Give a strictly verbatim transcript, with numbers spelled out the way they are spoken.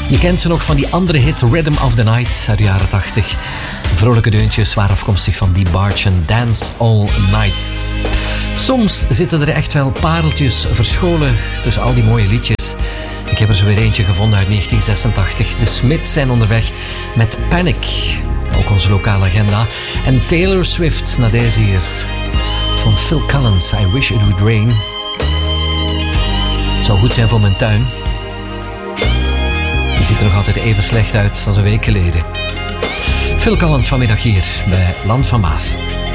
Je kent ze nog van die andere hit Rhythm of the Night uit de jaren tachtig. De vrolijke deuntjes waren afkomstig van die Barge en Dance All Night. Soms zitten er echt wel pareltjes verscholen tussen al die mooie liedjes. Ik heb er zo weer eentje gevonden uit negentien zesentachtig. De Smiths zijn onderweg met Panic. Ook onze lokale agenda. En Taylor Swift na deze hier. Van Phil Collins, I Wish It Would Rain. Het zou goed zijn voor mijn tuin. Die ziet er nog altijd even slecht uit als een week geleden. Phil Collins vanmiddag hier bij Land van Maas.